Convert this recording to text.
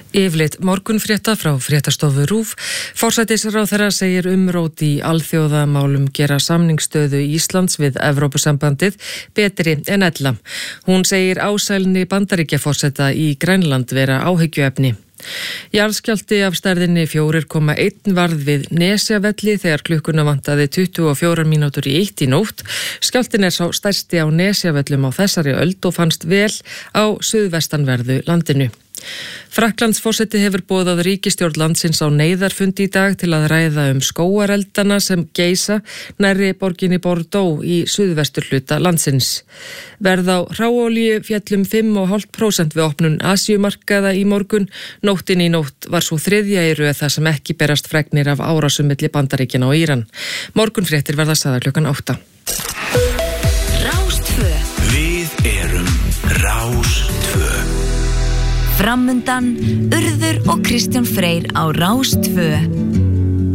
Yfirleitt morgunfrétta frá fréttastofu RÚV. Forsætisráðherra segir umrót í alþjóðamálum gera samningsstöðu Íslands við Evrópusambandið betri en ella. Hún segir ásælni Bandaríkjaforseta í Grænland vera áhyggjuefni. Jarðskjálfti af stærðinni 4,1 varð við Nesjavelli þegar klukkuna vantaði 24 mínútur í 1 í nótt. Skjálftin sá stærsti á Nesjavellum á þessari öld og fannst vel á suðvestanverðu landinu. Frakklandsforseti hefur boðað ríkisstjórn landsins á neyðarfundi í dag til að ræða skógareldana sem geisa nærri borginni Bordeaux í suðvesturhluta landsins. Verð á hráolíu féll 5,5% við opnun Asíumarkaða í morgun. Nóttin í nótt var svo þriðja í röð þar sem ekki berast fregnir af árásum milli Bandaríkjanna og Íran. Morgunfréttir verða sagðar klukkan 8. Rás 2. Við erum Rás 2. Framundan Urður og Kristján Freyr á Rás 2.